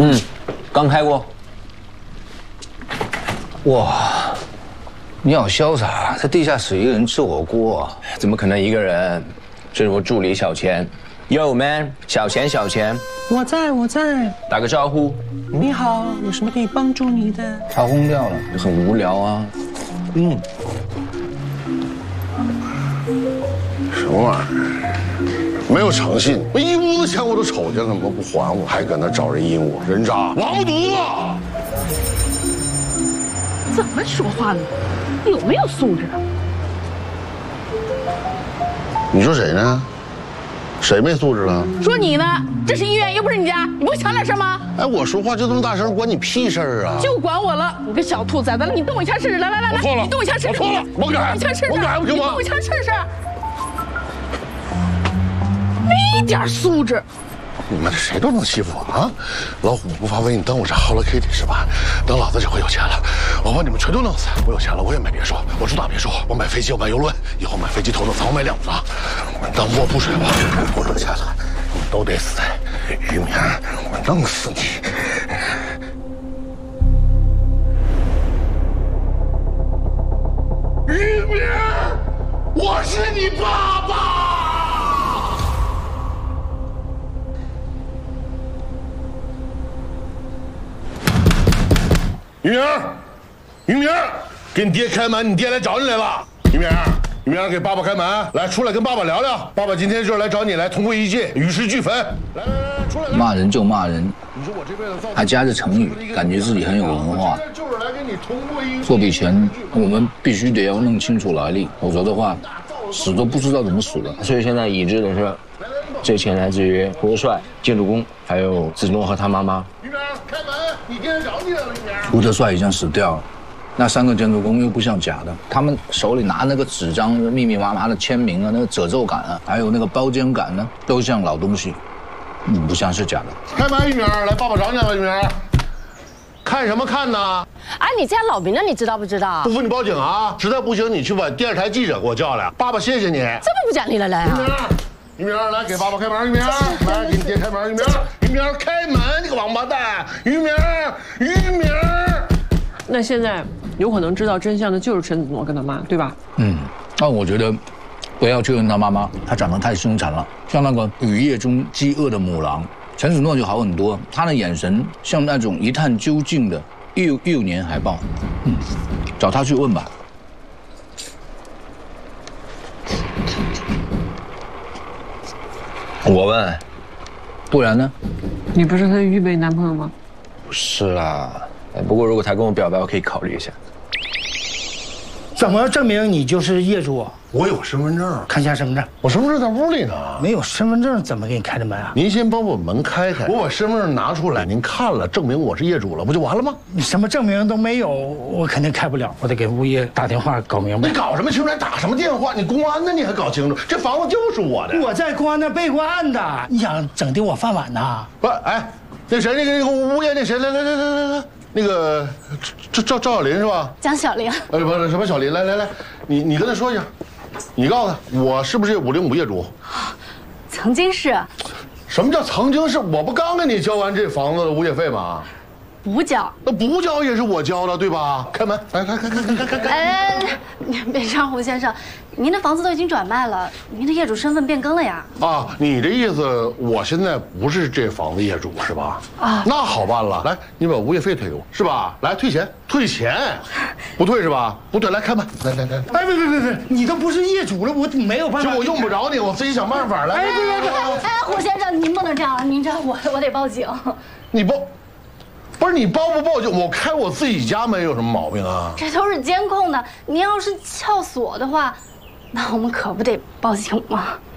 刚开过。 哇，你好潇洒，在地下室一个人吃火锅啊？ 怎么可能一个人？这是我助理小钱。Yo man， 小钱。 我在。 打个招呼。 你好，有什么可以帮助你的？ 他轰掉了， 很无聊啊。 什么玩意儿？没有诚信，我一屋子钱我都瞅见了，怎么不还我？还搁那找人阴我，人渣，王八犊子！ 怎么说话呢？有没有素质？ 你说谁呢？谁没素质了？ 说你呢？这是医院，又不是你家，你不会抢点声吗？ 哎，我说话就这么大声，关你屁事儿啊！ 就管我了！你个小兔崽子，你动我一下试试！来， 我错了， 你动我一下试试！ 我错了，我改， 我改不行吗？ 你动我一下试试！没点素质！ 你们谁都能欺负我啊！老虎不发威，你当我是 Hello Kitty 是吧？等老子这回有钱了，我把你们全都弄死！我有钱了，我也买别墅，我住大别墅，我买飞机，我买游轮，以后买飞机头等舱，我买两张。当卧铺睡吧！我有钱了，你们都得死！于明，我弄死你！于明，我是你爸爸！于明，于明，给你爹开门，你爹来找你来了。于明，给爸爸开门，来出来跟爸爸聊聊。爸爸今天就是来找你来同归于尽，与世俱焚。来，出来。 骂人就骂人， 你说我这辈子还夹着成语，感觉自己很有文化。 就是来跟你同归于尽。 做笔钱，我们必须得要弄清楚来历，否则的话，死都不知道怎么死的。 所以现在已知的是，这钱来自于胡德帅、建筑工，还有子诺和他妈妈。 于明，开门，你爹找你来了，于明。 胡德帅已经死掉了，那3个建筑工又不像假的，他们手里拿那个纸张，密密麻麻的签名啊，那个褶皱感啊，还有那个包间感呢，都像老东西，不像是假的。 开门，于明，来，爸爸找你来了，于明。看什么看呢？ 哎，你家老民呢？你知道不知道？ 不服你报警啊！实在不行，你去把电视台记者给我叫来。爸爸谢谢你。 这么不讲理了，来啊！ 于明，来给爸爸开门。于明，来给你爹开门。于明，开门，你个王八蛋！于明。 那现在有可能知道真相的就是陈子诺跟他妈，对吧？ 那我觉得不要去问他妈妈，她长得太凶残了，像那个雨夜中饥饿的母狼。陈子诺就好很多，他的眼神像那种一探究竟的幼年海豹。找他去问吧。 我问， 不然呢？ 你不是他的预备男朋友吗？ 不是啦。不过如果他跟我表白，我可以考虑一下。 怎么证明你就是业主？ 我有身份证， 看一下身份证。 我身份证在屋里呢。 没有身份证怎么给你开的门啊？ 您先帮我门开开，我把身份证拿出来，您看了，证明我是业主了，不就完了吗？ 你什么证明都没有，我肯定开不了。我得给物业打电话搞明白。 你搞什么清楚？打什么电话？你公安呢？你还搞清楚？这房子就是我的。 我在公安那备过案的，你想整丢我饭碗呐？ 不，哎，那谁，那个物业那谁，来。那个赵小林是吧？ 蒋小玲。 不是什么小林，来，你跟他说一下，你告诉他我是不是505业主？ 曾经是。 什么叫曾经是？我不刚给你交完这房子的物业费吗？ 不交。 那不交也是我交的，对吧？开门，来。 别这样，胡先生，您的房子都已经转卖了，您的业主身份变更了呀。 啊，你这意思，我现在不是这房子业主是吧？啊，那好办了，来，你把物业费退给我，是吧？来，退钱，不退是吧？不退，来开门，来。 哎，别，你都不是业主了，我没有办法。 就我用不着你，我自己想办法来。 哎，胡先生，您不能这样，您这我得报警。 你报。不是你报不报警，我开我自己家门有什么毛病啊？ 这都是监控的，您要是撬锁的话，那我们可不得报警吗？